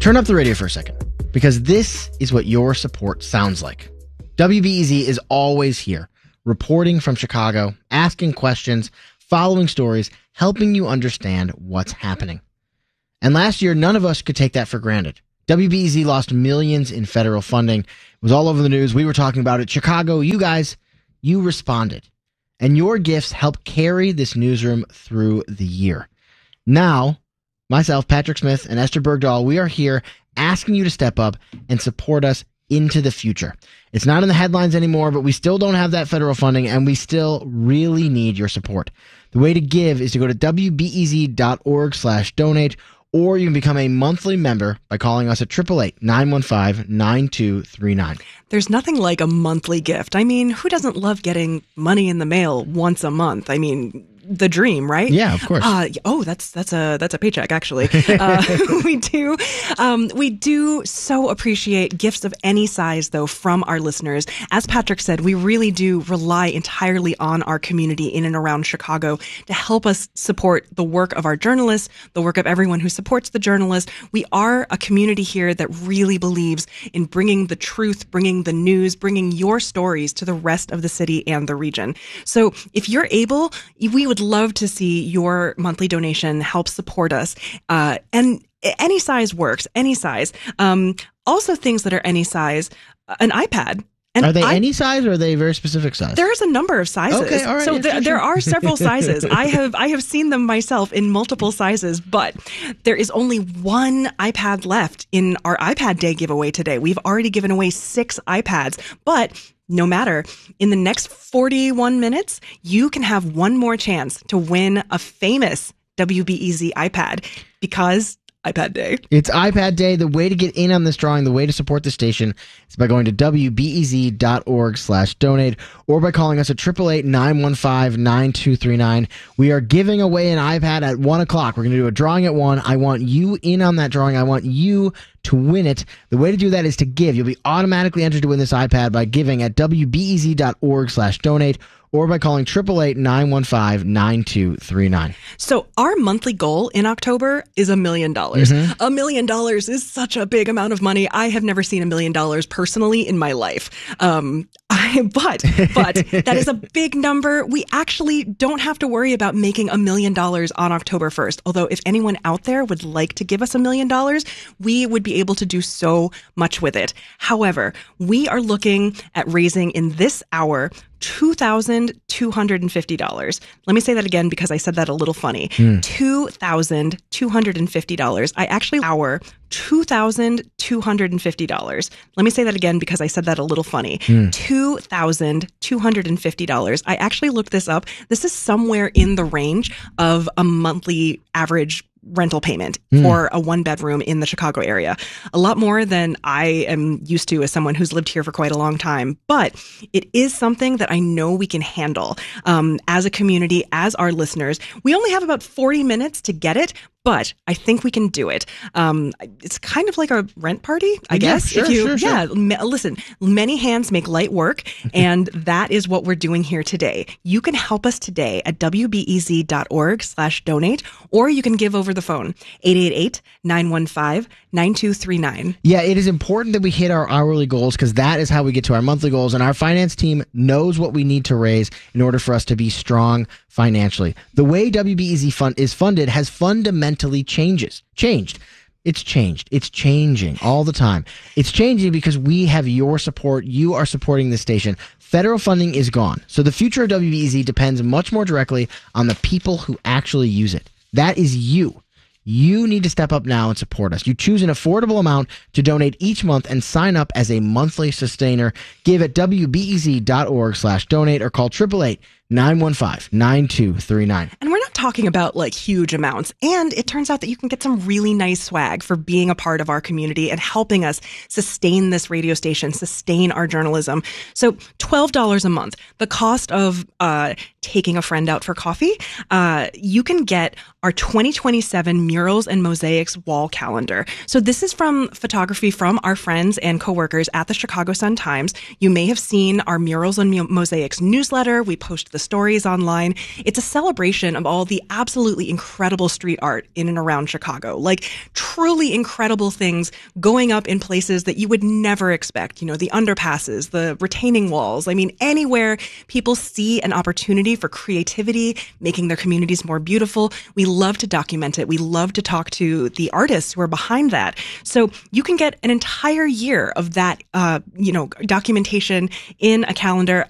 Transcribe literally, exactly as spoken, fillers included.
Turn up the radio for a second, because this is what your support sounds like. W B E Z is always here, reporting from Chicago, asking questions, following stories, helping you understand what's happening. And last year, none of us could take that for granted. W B E Z lost millions in federal funding. It was all over the news. We were talking about it. Chicago, you guys, you responded. And your gifts help carry this newsroom through the year. Now, myself, Patrick Smith, and Esther Bergdahl, we are here asking you to step up and support us into the future. It's not in the headlines anymore, but we still don't have that federal funding, and we still really need your support. The way to give is to go to W B E Z dot org slash donate, or you can become a monthly member by calling us at eight eight eight, nine one five, nine two three nine. There's nothing like a monthly gift. I mean, who doesn't love getting money in the mail once a month? I mean, the dream, right? Yeah, of course. Uh, oh, that's that's a that's a paycheck, actually. Uh, we do um, we do so appreciate gifts of any size, though, from our listeners. As Patrick said, we really do rely entirely on our community in and around Chicago to help us support the work of our journalists, the work of everyone who supports the journalists. We are a community here that really believes in bringing the truth, bringing the news, bringing your stories to the rest of the city and the region. So if you're able, we would love to see your monthly donation help support us. Uh, and any size works, any size. Um, also things that are any size, an iPad. And are they I, any size, or are they very specific size? There's a number of sizes. Okay, all right. So yeah, th- sure, there sure. are several sizes. I have I have seen them myself in multiple sizes, but there is only one iPad left in our iPad Day giveaway today. We've already given away six iPads, but no matter, in the next forty-one minutes, you can have one more chance to win a famous W B E Z iPad, because iPad Day. It's iPad Day. The way to get in on this drawing, the way to support the station, is by going to W B E Z dot org slash donate, or by calling us at eight eight eight, nine one five, nine two three nine. We are giving away an iPad at one o'clock. We're going to do a drawing at one. I want you in on that drawing. I want you to win it. The way to do that is to give. You'll be automatically entered to win this iPad by giving at W B E Z dot org slash donate, or by calling eight eight eight, nine one five, nine two three nine. So our monthly goal in October is a million dollars. A million dollars is such a big amount of money. I have never seen a million dollars personally in my life. Um, I, but, but that is a big number. We actually don't have to worry about making a million dollars on October first. Although if anyone out there would like to give us a million dollars, we would be able to do so much with it. However, we are looking at raising in this hour two thousand two hundred fifty dollars. Let me say that again, because I said that a little funny. Mm. two thousand two hundred fifty dollars. I actually our two thousand two hundred fifty dollars. Let me say that again, because I said that a little funny. Mm. two thousand two hundred fifty dollars. I actually looked this up. This is somewhere in the range of a monthly average rental payment mm. for a one bedroom in the Chicago area. A lot more than I am used to as someone who's lived here for quite a long time, but it is something that I know we can handle um, as a community, as our listeners. We only have about forty minutes to get it, but I think we can do it. Um, it's kind of like a rent party, I yeah, guess. Sure, if you, sure, yeah, sure. Ma- listen, many hands make light work, and that is what we're doing here today. You can help us today at W B E Z dot org slash donate, or you can give over the phone, eight eight eight, nine one five, nine two three nine. Yeah, it is important that we hit our hourly goals, because that is how we get to our monthly goals, and our finance team knows what we need to raise in order for us to be strong financially. The way W B E Z fund is funded has fundamentally changes, changed. It's changed. It's changing all the time. It's changing because we have your support. You are supporting this station. Federal funding is gone. So the future of W B E Z depends much more directly on the people who actually use it. That is you. You need to step up now and support us. You choose an affordable amount to donate each month and sign up as a monthly sustainer. Give at W B E Z dot org slash donate or call eight eight eight, nine one five, nine two three nine. And we're not talking about like huge amounts. And it turns out that you can get some really nice swag for being a part of our community and helping us sustain this radio station, sustain our journalism. So twelve dollars a month, the cost of uh, taking a friend out for coffee, uh, you can get our twenty twenty-seven Murals and Mosaics wall calendar. So this is from photography from our friends and coworkers at the Chicago Sun-Times. You may have seen our Murals and Mosaics newsletter. We post the the stories online. It's a celebration of all the absolutely incredible street art in and around Chicago, like truly incredible things going up in places that you would never expect. You know, the underpasses, the retaining walls. I mean, anywhere people see an opportunity for creativity, making their communities more beautiful, we love to document it. We love to talk to the artists who are behind that. So you can get an entire year of that, uh, you know, documentation in a calendar.